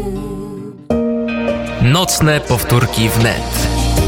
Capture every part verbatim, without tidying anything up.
Nocne powtórki wnet.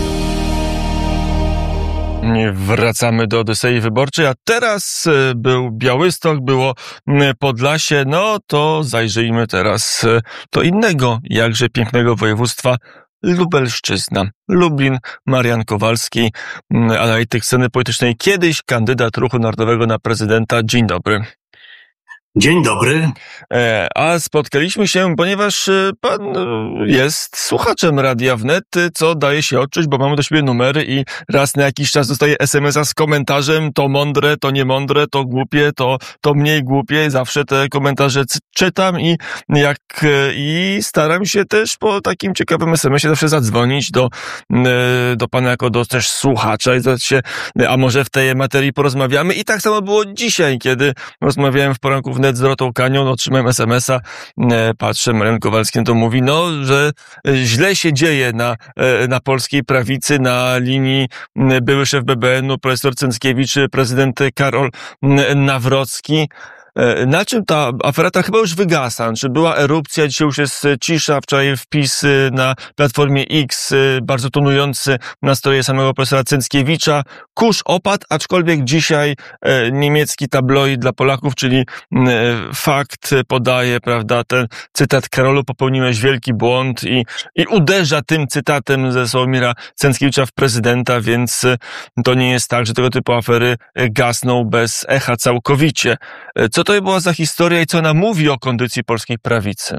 Wracamy do Odysei Wyborczej, a teraz był Białystok, było Podlasie, no to zajrzyjmy teraz do innego, jakże pięknego województwa, Lubelszczyzna. Lublin, Marian Kowalski, analityk sceny politycznej, kiedyś kandydat Ruchu Narodowego na prezydenta. Dzień dobry. Dzień dobry. A spotkaliśmy się, ponieważ pan jest słuchaczem Radia Wnet, co daje się odczuć, bo mamy do siebie numery i raz na jakiś czas dostaję es em es a z komentarzem, to mądre, to niemądre, to głupie, to, to mniej głupie. Zawsze te komentarze czytam i jak i staram się też po takim ciekawym es em esie zawsze zadzwonić do, do pana jako do też słuchacza i zadać się, a może w tej materii porozmawiamy. I tak samo było dzisiaj, kiedy rozmawiałem w poranku wnet z Dorotą Kanią, otrzymałem es em es a, patrzę, Marian Kowalski to mówi, no, że źle się dzieje na, na polskiej prawicy, na linii były szef be be enu, profesor Cęckiewicz, prezydent Karol Nawrocki. Na czym ta afera ta chyba już wygasa? Czy była erupcja? Dzisiaj już jest cisza. Wczoraj wpis na Platformie X, bardzo tonujący nastroje samego profesora Cęckiewicza. Kurz opadł, aczkolwiek dzisiaj niemiecki tabloid dla Polaków, czyli Fakt podaje, prawda, ten cytat: Karolu, popełniłeś wielki błąd i, i uderza tym cytatem ze Sławomira Cęckiewicza w prezydenta, więc to nie jest tak, że tego typu afery gasną bez echa całkowicie. Co to była za historia i co ona mówi o kondycji polskiej prawicy?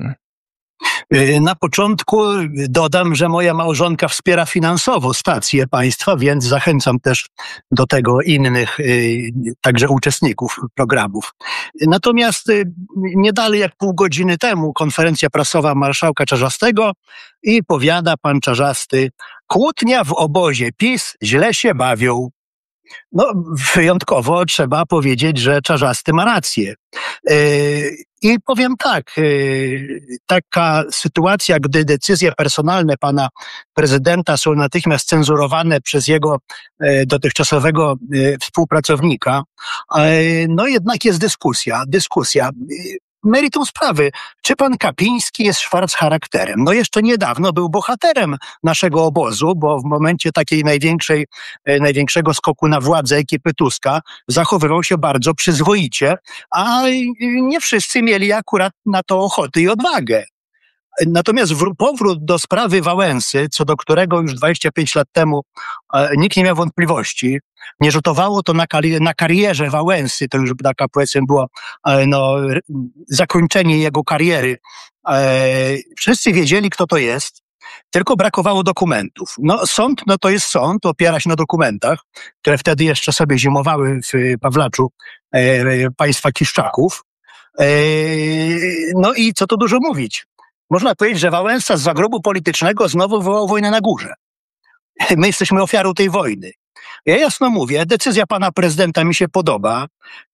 Na początku dodam, że moja małżonka wspiera finansowo stację państwa, więc zachęcam też do tego innych, także uczestników programów. Natomiast nie dalej jak pół godziny temu konferencja prasowa marszałka Czarzastego i powiada pan Czarzasty: kłótnia w obozie PiS, źle się bawią. No, wyjątkowo trzeba powiedzieć, że Czarzasty ma rację. I powiem tak, taka sytuacja, gdy decyzje personalne pana prezydenta są natychmiast cenzurowane przez jego dotychczasowego współpracownika, no jednak jest dyskusja, dyskusja. Meritum sprawy, czy pan Kapiński jest szwarccharakterem? No jeszcze niedawno był bohaterem naszego obozu, bo w momencie takiej największej, największego skoku na władzę ekipy Tuska zachowywał się bardzo przyzwoicie, a nie wszyscy mieli akurat na to ochoty i odwagę. Natomiast powrót do sprawy Wałęsy, co do którego już dwadzieścia pięć lat temu e, nikt nie miał wątpliwości, nie rzutowało to na, kari- na karierze Wałęsy, to już taka, powiedzmy, było e, no, zakończenie jego kariery. E, wszyscy wiedzieli, kto to jest, tylko brakowało dokumentów. No sąd, no to jest sąd, opiera się na dokumentach, które wtedy jeszcze sobie zimowały w Pawlaczu e, państwa Kiszczaków. E, no i co tu dużo mówić. Można powiedzieć, że Wałęsa z zagrobu politycznego znowu wywołał wojnę na górze. My jesteśmy ofiarą tej wojny. Ja jasno mówię, decyzja pana prezydenta mi się podoba.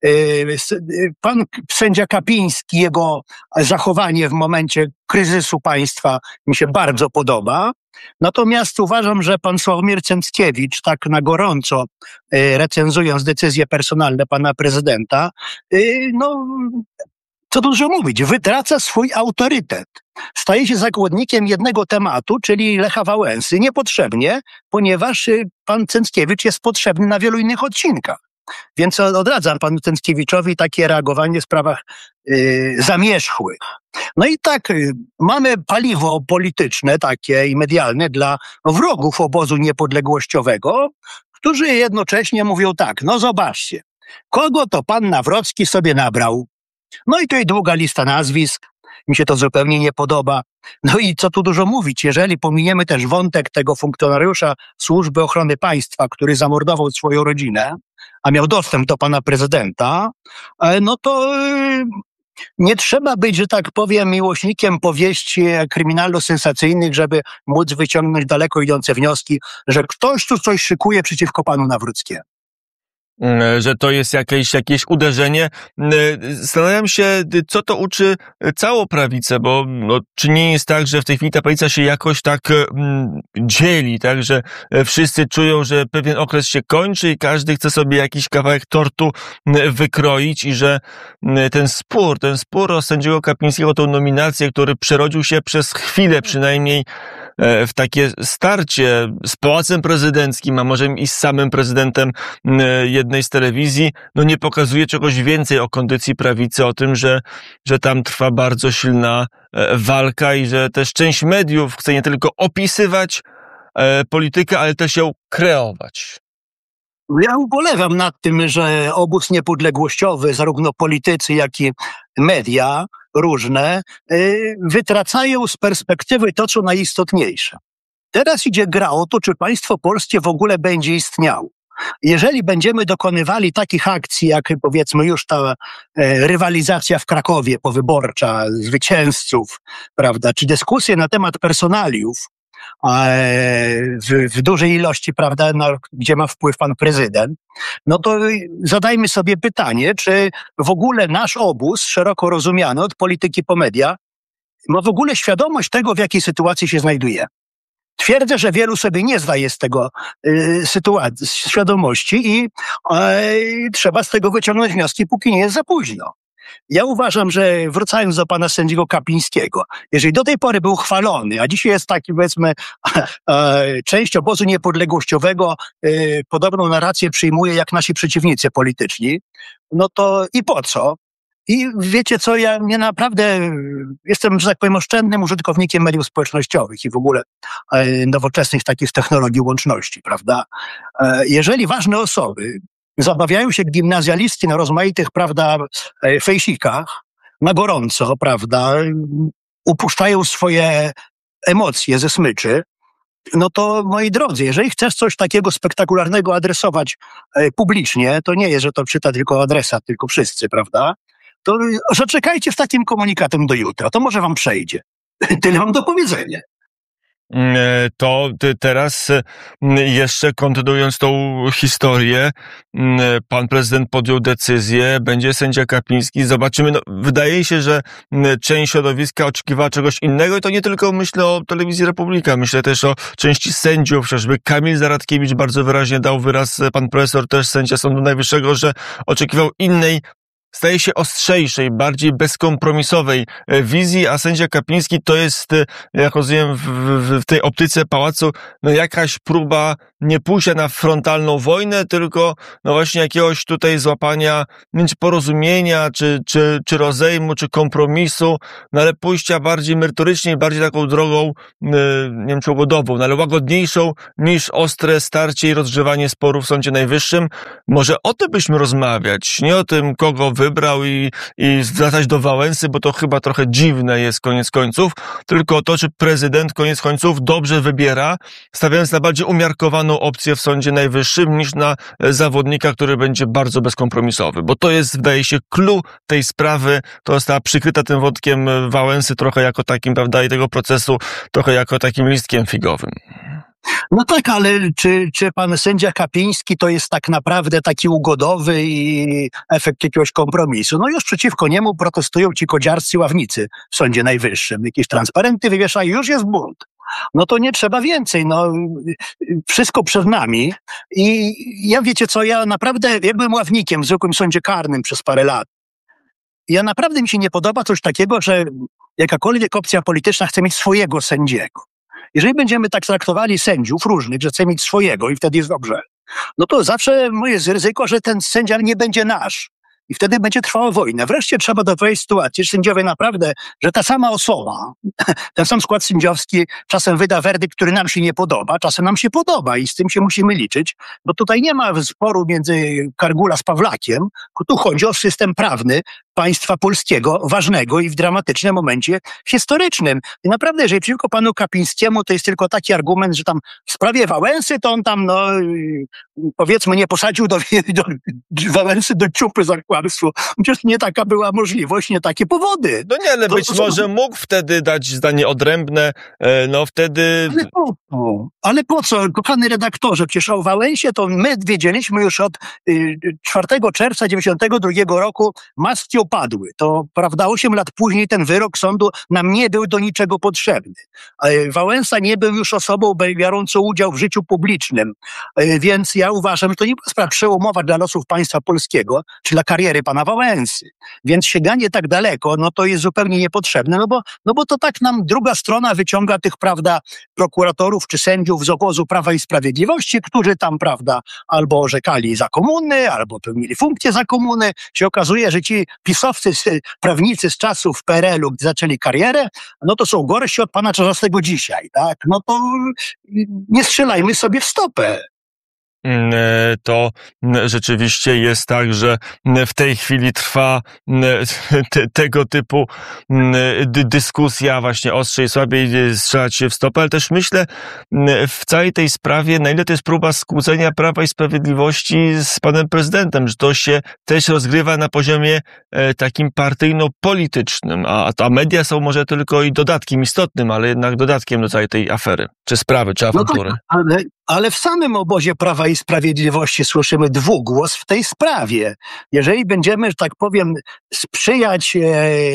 Pan sędzia Kapiński, jego zachowanie w momencie kryzysu państwa mi się bardzo podoba. Natomiast uważam, że pan Sławomir Cęckiewicz, tak na gorąco recenzując decyzje personalne pana prezydenta, no... co dużo mówić, wytraca swój autorytet. Staje się zakładnikiem jednego tematu, czyli Lecha Wałęsy, niepotrzebnie, ponieważ pan Cęckiewicz jest potrzebny na wielu innych odcinkach. Więc odradzam panu Cęckiewiczowi takie reagowanie w sprawach yy, zamierzchłych. No i tak, yy, mamy paliwo polityczne takie i medialne dla wrogów obozu niepodległościowego, którzy jednocześnie mówią tak: no zobaczcie, kogo to pan Nawrocki sobie nabrał? No i tutaj długa lista nazwisk, mi się to zupełnie nie podoba. No i co tu dużo mówić, jeżeli pominiemy też wątek tego funkcjonariusza Służby Ochrony Państwa, który zamordował swoją rodzinę, a miał dostęp do pana prezydenta, no to nie trzeba być, że tak powiem, miłośnikiem powieści kryminalno-sensacyjnych, żeby móc wyciągnąć daleko idące wnioski, że ktoś tu coś szykuje przeciwko panu Nawrockiemu. że to jest jakieś, jakieś uderzenie. Zastanawiam się, co to uczy całą prawicę, bo no, czy nie jest tak, że w tej chwili ta prawica się jakoś tak mm, dzieli, tak, że wszyscy czują, że pewien okres się kończy i każdy chce sobie jakiś kawałek tortu wykroić i że ten spór, ten spór o sędziego Kapińskiego, tą nominację, który przerodził się przez chwilę przynajmniej w takie starcie z Pałacem Prezydenckim, a może i z samym prezydentem jednej z telewizji, no nie pokazuje czegoś więcej o kondycji prawicy, o tym, że, że tam trwa bardzo silna walka i że też część mediów chce nie tylko opisywać politykę, ale też ją kreować. Ja ubolewam nad tym, że obóz niepodległościowy, zarówno politycy, jak i media różne, wytracają z perspektywy to, co najistotniejsze. Teraz idzie gra o to, czy państwo polskie w ogóle będzie istniało. Jeżeli będziemy dokonywali takich akcji, jak powiedzmy już ta e, rywalizacja w Krakowie powyborcza, zwycięzców, prawda, czy dyskusje na temat personaliów, W, w dużej ilości, prawda, na, gdzie ma wpływ pan prezydent, no to zadajmy sobie pytanie, czy w ogóle nasz obóz, szeroko rozumiany od polityki po media, ma w ogóle świadomość tego, w jakiej sytuacji się znajduje. Twierdzę, że wielu sobie nie zdaje z tego y, sytuacji, świadomości i y, trzeba z tego wyciągnąć wnioski, póki nie jest za późno. Ja uważam, że wracając do pana sędziego Kapińskiego, jeżeli do tej pory był chwalony, a dzisiaj jest taki, powiedzmy, część obozu niepodległościowego podobną narrację przyjmuje jak nasi przeciwnicy polityczni, no to i po co? I wiecie co, ja nie naprawdę jestem, że tak powiem, oszczędnym użytkownikiem mediów społecznościowych i w ogóle nowoczesnych takich technologii łączności, prawda? Jeżeli ważne osoby zabawiają się gimnazjalistki na rozmaitych, prawda, fejsikach, na gorąco, prawda, upuszczają swoje emocje ze smyczy, no to, moi drodzy, jeżeli chcesz coś takiego spektakularnego adresować publicznie, to nie jest, że to czyta tylko adresat, tylko wszyscy, prawda, to zaczekajcie z takim komunikatem do jutra, to może wam przejdzie. Tyle mam do powiedzenia. To teraz jeszcze kontynuując tą historię, pan prezydent podjął decyzję, będzie sędzia Kapiński, zobaczymy. No, wydaje się, że część środowiska oczekiwała czegoś innego i to nie tylko myślę o Telewizji Republika, myślę też o części sędziów, chociażby Kamil Zaradkiewicz bardzo wyraźnie dał wyraz, pan profesor też sędzia Sądu Najwyższego, że oczekiwał innej, staje się ostrzejszej, bardziej bezkompromisowej wizji, a sędzia Kapiński to jest, jak rozumiem, w, w, w tej optyce pałacu, no jakaś próba nie pójścia na frontalną wojnę, tylko no właśnie jakiegoś tutaj złapania między porozumienia, czy, czy, czy rozejmu, czy kompromisu, no ale pójścia bardziej merytorycznie, bardziej taką drogą, nie wiem czy ugodową, no ale łagodniejszą niż ostre starcie i rozgrzewanie sporów w Sądzie Najwyższym. Może o tym byśmy rozmawiać, nie o tym, kogo wybrał i, i zwracać do Wałęsy, bo to chyba trochę dziwne jest koniec końców, tylko to, czy prezydent koniec końców dobrze wybiera, stawiając na bardziej umiarkowaną opcję w Sądzie Najwyższym niż na zawodnika, który będzie bardzo bezkompromisowy, bo to jest, wydaje się, clue tej sprawy, to została przykryta tym wątkiem Wałęsy trochę jako takim, prawda, i tego procesu trochę jako takim listkiem figowym. No tak, ale czy, czy pan sędzia Kapiński to jest tak naprawdę taki ugodowy i efekt jakiegoś kompromisu? No już przeciwko niemu protestują ci kodziarscy ławnicy w Sądzie Najwyższym. Jakieś transparenty wywieszają, już jest bunt. No to nie trzeba więcej, no wszystko przed nami i ja wiecie co, ja naprawdę, ja byłem ławnikiem w zwykłym sądzie karnym przez parę lat. Ja naprawdę mi się nie podoba coś takiego, że jakakolwiek opcja polityczna chce mieć swojego sędziego. Jeżeli będziemy tak traktowali sędziów różnych, że chce mieć swojego i wtedy jest dobrze, no to zawsze jest ryzyko, że ten sędzia nie będzie nasz. I wtedy będzie trwała wojna. Wreszcie trzeba doprowadzić sytuację, że sędziowie naprawdę, że ta sama osoba, ten sam skład sędziowski czasem wyda werdykt, który nam się nie podoba, czasem nam się podoba i z tym się musimy liczyć, bo tutaj nie ma sporu między Kargula z Pawlakiem, tu chodzi o system prawny państwa polskiego, ważnego i w dramatycznym momencie historycznym. I naprawdę, jeżeli przeciwko panu Kapińskiemu to jest tylko taki argument, że tam w sprawie Wałęsy to on tam, no powiedzmy, nie posadził do, do, do Wałęsy do ciupy za kłamstwo. Przecież nie taka była możliwość, nie takie powody. No nie, ale to, być to może są... mógł wtedy dać zdanie odrębne, no wtedy... Ale po co? Ale po co, kochany redaktorze? Przecież o Wałęsie to my wiedzieliśmy już od y, czwartego czerwca dziewięćdziesiątego drugiego roku, maski opadły. To, prawda, osiem lat później ten wyrok sądu nam nie był do niczego potrzebny. Y, Wałęsa nie był już osobą biorącą udział w życiu publicznym. Y, więc ja uważam, że to nie była sprawa przełomowa dla losów państwa polskiego, czy dla kariery pana Wałęsy. Więc sięganie tak daleko, no to jest zupełnie niepotrzebne, no bo, no bo to tak nam druga strona wyciąga tych, prawda, prokuratorów czy sędziów z obozu Prawa i Sprawiedliwości, którzy tam, prawda, albo orzekali za komuny, albo pełnili funkcje za komuny. Się okazuje, że ci pisowcy, prawnicy z czasów P R L u, gdy zaczęli karierę, no to są gorsi od pana Czarzastego dzisiaj, tak? No to nie strzelajmy sobie w stopę. To rzeczywiście jest tak, że w tej chwili trwa te, tego typu dyskusja, właśnie ostrzej, słabiej strzelać się w stopę, ale też myślę w całej tej sprawie, na ile to jest próba skłócenia Prawa i Sprawiedliwości z panem prezydentem, że to się też rozgrywa na poziomie takim partyjno-politycznym, a, a media są może tylko i dodatkiem istotnym, ale jednak dodatkiem do całej tej afery, czy sprawy, czy awantury. No tak, ale... Ale w samym obozie Prawa i Sprawiedliwości słyszymy dwugłos w tej sprawie. Jeżeli będziemy, że tak powiem, sprzyjać e,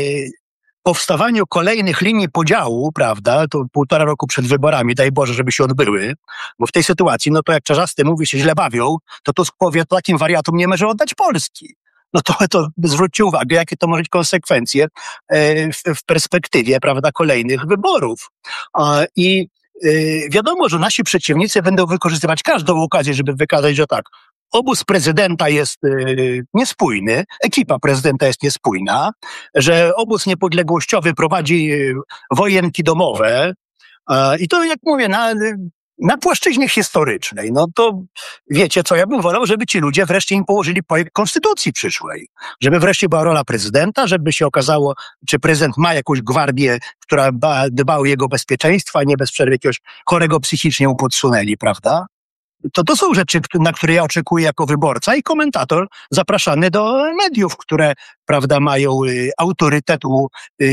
powstawaniu kolejnych linii podziału, prawda, to półtora roku przed wyborami, daj Boże, żeby się odbyły, bo w tej sytuacji, no to jak Czarzasty mówi, się źle bawią, to Tusk powie, to takim wariatom nie może oddać Polski. No to, to zwróćcie uwagę, jakie to może być konsekwencje e, w, w perspektywie, prawda, kolejnych wyborów. E, I Yy, wiadomo, że nasi przeciwnicy będą wykorzystywać każdą okazję, żeby wykazać, że tak, obóz prezydenta jest yy, niespójny, ekipa prezydenta jest niespójna, że obóz niepodległościowy prowadzi yy, wojenki domowe yy, i to, jak mówię, na, na płaszczyźnie historycznej. No to wiecie co, ja bym wolał, żeby ci ludzie wreszcie im położyli projekt konstytucji przyszłej. Żeby wreszcie była rola prezydenta, żeby się okazało, czy prezydent ma jakąś gwardię, która dba, dba o jego bezpieczeństwo, a nie bez przerwy jakiegoś chorego psychicznie mu podsunęli, prawda? To, to są rzeczy, na które ja oczekuję jako wyborca i komentator zapraszany do mediów, które, prawda, mają y, autorytet u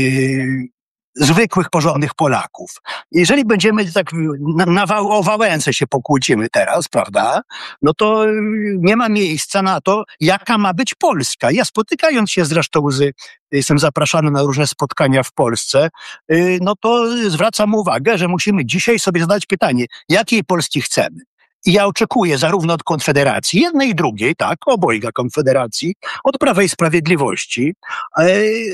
y, zwykłych, porządnych Polaków. Jeżeli będziemy tak na, na, o Wałęsę się pokłócimy teraz, prawda, no to nie ma miejsca na to, jaka ma być Polska. Ja spotykając się zresztą z, jestem zapraszany na różne spotkania w Polsce, no to zwracam uwagę, że musimy dzisiaj sobie zadać pytanie, jakiej Polski chcemy. I ja oczekuję zarówno od Konfederacji, jednej i drugiej, tak, obojga Konfederacji, od Prawa i Sprawiedliwości, e,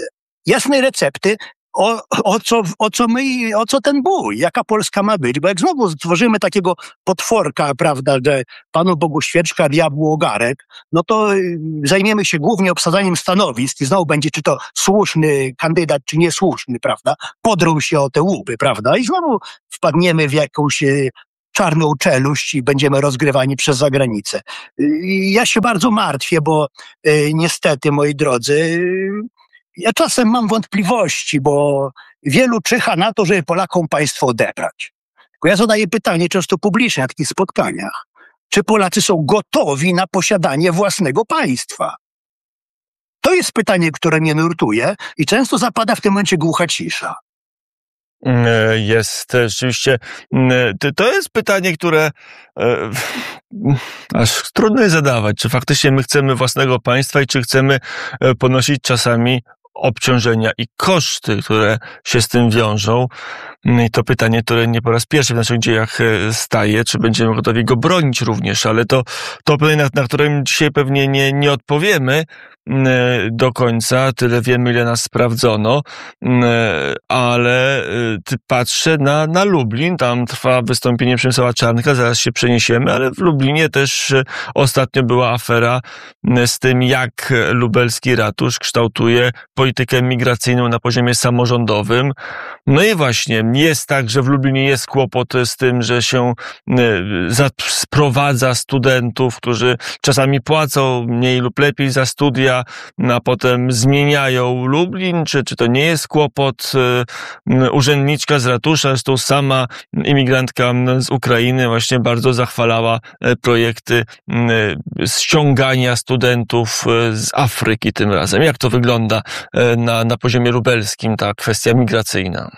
jasnej recepty, O, o, co, o, co my, o co ten bój, jaka Polska ma być, bo jak znowu stworzymy takiego potworka, prawda, że Panu Bogu świeczka, diabłu ogarek, no to zajmiemy się głównie obsadzaniem stanowisk i znowu będzie czy to słuszny kandydat, czy niesłuszny, prawda, podrą się o te łupy, prawda, i znowu wpadniemy w jakąś czarną czeluść i będziemy rozgrywani przez zagranicę. Ja się bardzo martwię, bo y, niestety, moi drodzy, y, ja czasem mam wątpliwości, bo wielu czyha na to, żeby Polakom państwo odebrać. Tylko ja zadaję pytanie często publicznie na takich spotkaniach. Czy Polacy są gotowi na posiadanie własnego państwa? To jest pytanie, które mnie nurtuje i często zapada w tym momencie głucha cisza. Jest rzeczywiście, to jest pytanie, które aż trudno jest zadawać, czy faktycznie my chcemy własnego państwa i czy chcemy ponosić czasami obciążenia i koszty, które się z tym wiążą. I to pytanie, które nie po raz pierwszy w naszych dziejach staje, czy będziemy gotowi go bronić również, ale to, to pytanie, na, na którym dzisiaj pewnie nie, nie odpowiemy do końca, tyle wiemy, ile nas sprawdzono, ale patrzę na, na Lublin, tam trwa wystąpienie Przemysława Czarnka, zaraz się przeniesiemy, ale w Lublinie też ostatnio była afera z tym, jak lubelski ratusz kształtuje politykę migracyjną na poziomie samorządowym. No i właśnie, Jest tak, że w Lublinie jest kłopot z tym, że się sprowadza studentów, którzy czasami płacą mniej lub lepiej za studia, a potem zmieniają Lublin. Czy, czy to nie jest kłopot? Urzędniczka z ratusza, zresztą sama imigrantka z Ukrainy, właśnie bardzo zachwalała projekty ściągania studentów z Afryki tym razem. Jak to wygląda na, na poziomie lubelskim, ta kwestia migracyjna?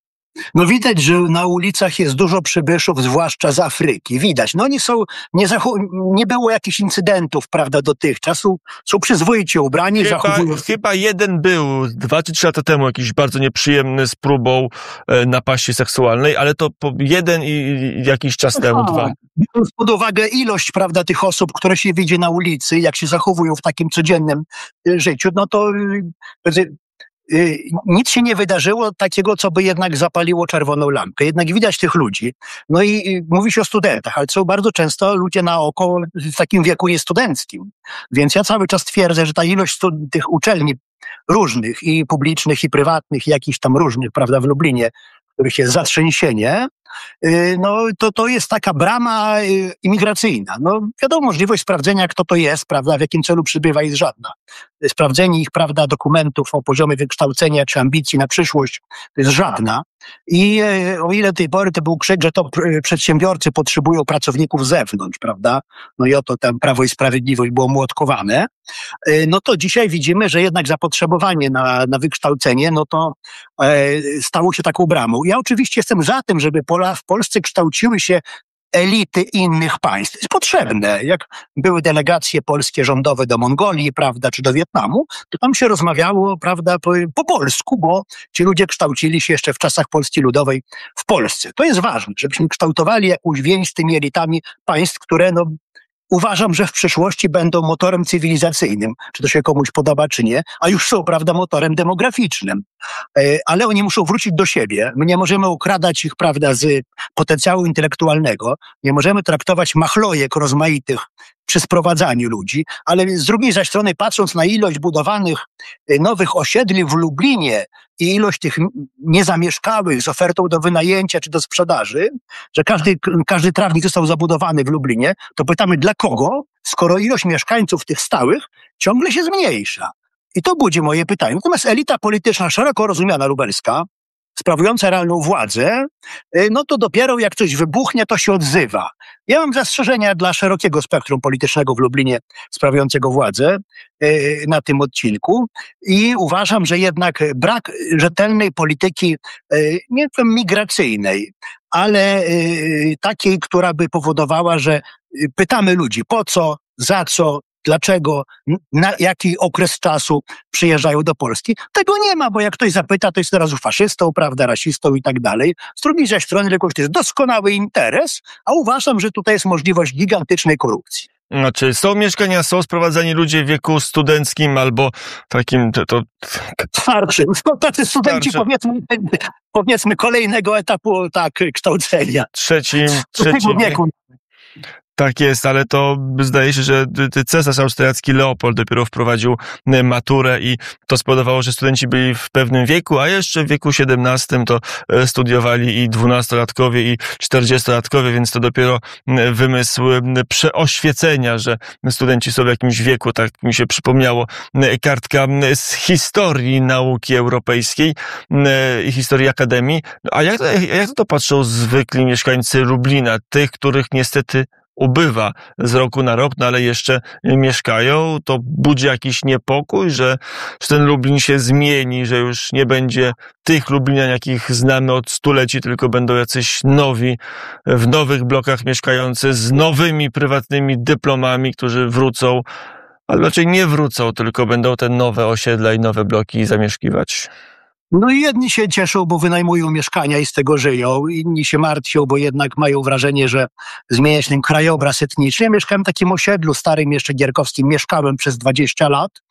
No widać, że na ulicach jest dużo przybyszów, zwłaszcza z Afryki. Widać. No oni są, nie, zachu- nie było jakichś incydentów, prawda, dotychczas. Są, są przyzwoicie ubrani, chyba, zachowują... Chyba jeden był dwa czy trzy lata temu jakiś bardzo nieprzyjemny z próbą e, napaści seksualnej, ale to po jeden i, i jakiś czas temu, Aha. dwa. Biorąc pod uwagę ilość, prawda, tych osób, które się widzi na ulicy, jak się zachowują w takim codziennym y, życiu, no to y, y, nic się nie wydarzyło takiego, co by jednak zapaliło czerwoną lampkę. Jednak widać tych ludzi. No i y, mówi się o studentach, ale są bardzo często ludzie na oko w takim wieku niestudenckim. Więc ja cały czas twierdzę, że ta ilość stud- tych uczelni różnych, i publicznych, i prywatnych, i jakichś tam różnych, prawda, w Lublinie, których jest zatrzęsienie, no to, to jest taka brama imigracyjna. No wiadomo, możliwość sprawdzenia, kto to jest, prawda, w jakim celu przybywa, jest żadna. Sprawdzenie ich, prawda, dokumentów o poziomie wykształcenia czy ambicji na przyszłość to jest żadna. I e, o ile tej pory to był krzyk, że to pr- przedsiębiorcy potrzebują pracowników z zewnątrz, prawda, no i oto tam Prawo i Sprawiedliwość było młotkowane, e, no to dzisiaj widzimy, że jednak zapotrzebowanie na, na wykształcenie, no to e, stało się taką bramą. Ja oczywiście jestem za tym, żeby Pola, w Polsce kształciły się elity innych państw. To jest potrzebne. Jak były delegacje polskie rządowe do Mongolii, prawda, czy do Wietnamu, to tam się rozmawiało, prawda, po, po polsku, bo ci ludzie kształcili się jeszcze w czasach Polski Ludowej w Polsce. To jest ważne, żebyśmy kształtowali jakąś więź z tymi elitami państw, które, no, uważam, że w przyszłości będą motorem cywilizacyjnym, czy to się komuś podoba, czy nie, a już są, prawda, motorem demograficznym. Ale oni muszą wrócić do siebie. My nie możemy okradać ich, prawda, z potencjału intelektualnego, nie możemy traktować machlojek rozmaitych przy sprowadzaniu ludzi, ale z drugiej zaś strony, patrząc na ilość budowanych nowych osiedli w Lublinie i ilość tych niezamieszkałych z ofertą do wynajęcia czy do sprzedaży, że każdy, każdy trawnik został zabudowany w Lublinie, to pytamy, dla kogo, skoro ilość mieszkańców tych stałych ciągle się zmniejsza. I to budzi moje pytanie. Natomiast elita polityczna, szeroko rozumiana lubelska, sprawująca realną władzę, no to dopiero jak coś wybuchnie, to się odzywa. Ja mam zastrzeżenia dla szerokiego spektrum politycznego w Lublinie sprawującego władzę na tym odcinku i uważam, że jednak brak rzetelnej polityki, nie wiem, migracyjnej, ale takiej, która by powodowała, że pytamy ludzi, po co, za co, dlaczego, na jaki okres czasu przyjeżdżają do Polski. Tego nie ma, bo jak ktoś zapyta, to jest od razu faszystą, prawda, rasistą i tak dalej. Z drugiej zaś strony, tylko to jest doskonały interes, a uważam, że tutaj jest możliwość gigantycznej korupcji. Znaczy, są mieszkania, są sprowadzani ludzie w wieku studenckim albo takim... To, to... Starszym. No, tacy studenci, powiedzmy, powiedzmy, kolejnego etapu, tak, kształcenia. Trzecim, trzecim wieku. Tak jest, ale to zdaje się, że cesarz austriacki Leopold dopiero wprowadził maturę i to spowodowało, że studenci byli w pewnym wieku, a jeszcze w wieku siedemnastym to studiowali i dwunastolatkowie, i czterdziestolatkowie, więc to dopiero wymysł przeoświecenia, że studenci są w jakimś wieku. Tak mi się przypomniało kartka z historii nauki europejskiej i historii akademii. A jak, jak to patrzą zwykli mieszkańcy Lublina, tych, których niestety ubywa z roku na rok, no ale jeszcze mieszkają, to budzi jakiś niepokój, że, że ten Lublin się zmieni, że już nie będzie tych Lublinian, jakich znamy od stuleci, tylko będą jacyś nowi, w nowych blokach mieszkający, z nowymi prywatnymi dyplomami, którzy wrócą, ale raczej nie wrócą, tylko będą te nowe osiedla i nowe bloki zamieszkiwać. No i jedni się cieszą, bo wynajmują mieszkania i z tego żyją. Inni się martwią, bo jednak mają wrażenie, że zmienia się ten krajobraz etniczny. Ja mieszkałem w takim osiedlu starym, jeszcze gierkowskim. Mieszkałem przez dwadzieścia lat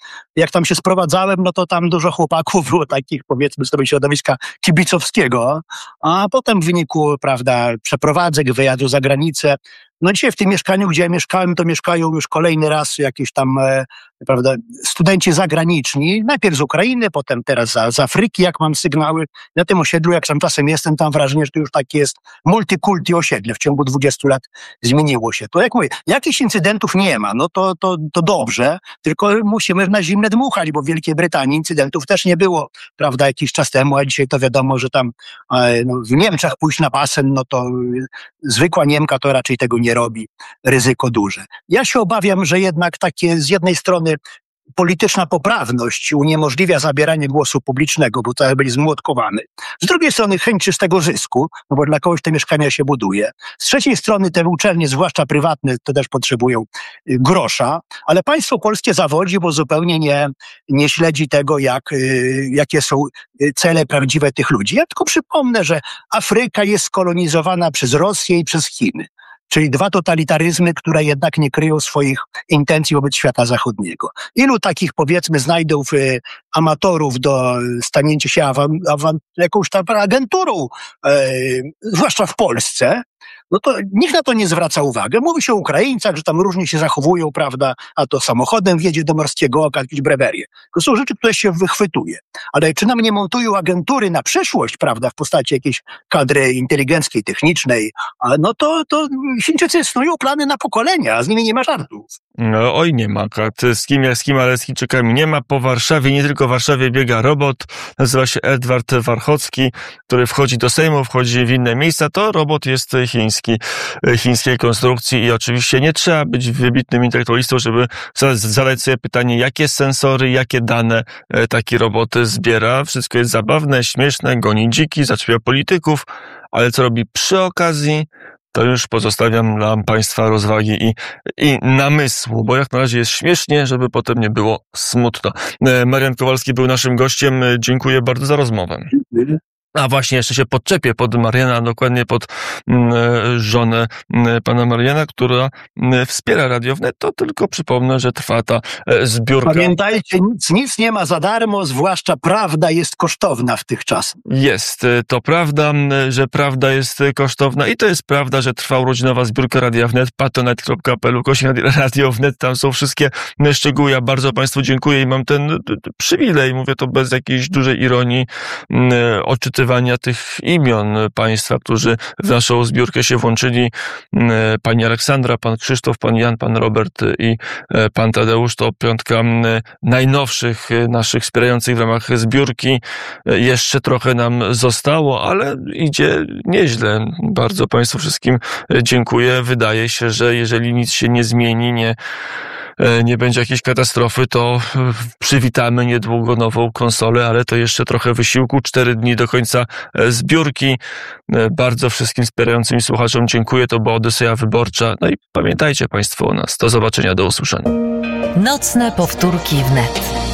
Jak tam się sprowadzałem, no to tam dużo chłopaków było takich, powiedzmy sobie, środowiska kibicowskiego, a potem w wyniku, prawda, przeprowadzek, wyjazdu za granicę, no dzisiaj w tym mieszkaniu, gdzie ja mieszkałem, to mieszkają już kolejny raz jakieś tam, e, prawda, studenci zagraniczni, najpierw z Ukrainy, potem teraz z, z Afryki, jak mam sygnały. Na tym osiedlu, jak tam czasem jestem, tam wrażenie, że to już takie jest multikulti osiedle. W ciągu dwudziestu lat zmieniło się. To jak mówię, jakichś incydentów nie ma, no to, to, to dobrze, tylko musimy na zimne dmuchać, bo w Wielkiej Brytanii incydentów też nie było, prawda, jakiś czas temu, a dzisiaj to wiadomo, że tam e, no, w Niemczech pójść na basen, no to y, zwykła Niemka to raczej tego nie robi, ryzyko duże. Ja się obawiam, że jednak takie z jednej strony polityczna poprawność uniemożliwia zabieranie głosu publicznego, bo to byli zmłotkowany. Z drugiej strony chęć czystego zysku, no bo dla kogoś te mieszkania się buduje. Z trzeciej strony te uczelnie, zwłaszcza prywatne, to też potrzebują grosza, ale państwo polskie zawodzi, bo zupełnie nie, nie śledzi tego, jak, jakie są cele prawdziwe tych ludzi. Ja tylko przypomnę, że Afryka jest skolonizowana przez Rosję i przez Chiny. Czyli dwa totalitaryzmy, które jednak nie kryją swoich intencji wobec świata zachodniego. Ilu takich, powiedzmy, znajdą y, amatorów do stanięcia się awan, awan, jakąś tam agenturą, y, zwłaszcza w Polsce, no to nikt na to nie zwraca uwagi. Mówi się o Ukraińcach, że tam różnie się zachowują, prawda, a to samochodem wjedzie do Morskiego Oka, jakieś brewerie. To są rzeczy, które się wychwytuje. Ale czy nam nie montują agentury na przyszłość, prawda, w postaci jakiejś kadry inteligenckiej, technicznej, a no to, to Chińczycy snują plany na pokolenia, a z nimi nie ma żartów. No, oj, nie ma. Z kim, z kim, ale z Chińczykami nie ma. Po Warszawie, nie tylko w Warszawie biega robot, nazywa się Edward Warchocki, który wchodzi do Sejmu, wchodzi w inne miejsca. To robot jest chiński, chińskiej konstrukcji i oczywiście nie trzeba być wybitnym intelektualistą, żeby zadać sobie pytanie, jakie sensory, jakie dane taki robot zbiera. Wszystko jest zabawne, śmieszne, goni dziki, zaczepia polityków, ale co robi przy okazji, to już pozostawiam dla Państwa rozwagi i, i namysłu, bo jak na razie jest śmiesznie, żeby potem nie było smutno. Marian Kowalski był naszym gościem. Dziękuję bardzo za rozmowę. A właśnie, jeszcze się podczepię pod Mariana, dokładnie pod mm, żonę mm, pana Mariana, która mm, wspiera Radio Wnet. To tylko przypomnę, że trwa ta e, zbiórka. Pamiętajcie, nic, nic nie ma za darmo, zwłaszcza prawda jest kosztowna w tych czasach. Jest, to prawda, że prawda jest kosztowna i to jest prawda, że trwa urodzinowa zbiórka Radia Wnet, patronite kropka p l ukośnik Radio Wnet, tam są wszystkie szczegóły. Ja bardzo Państwu dziękuję i mam ten przywilej, mówię to bez jakiejś dużej ironii, odczytywania tych imion Państwa, którzy w naszą zbiórkę się włączyli. Pani Aleksandra, pan Krzysztof, pan Jan, pan Robert i pan Tadeusz. To piątka najnowszych naszych wspierających w ramach zbiórki. Jeszcze trochę nam zostało, ale idzie nieźle. Bardzo Państwu wszystkim dziękuję. Wydaje się, że jeżeli nic się nie zmieni, nie nie będzie jakiejś katastrofy, to przywitamy niedługo nową konsolę, ale to jeszcze trochę wysiłku. Cztery dni do końca zbiórki. Bardzo wszystkim wspierającym słuchaczom dziękuję. To była Odyseja Wyborcza. No i pamiętajcie Państwo o nas. Do zobaczenia, do usłyszenia. Nocne powtórki wnet.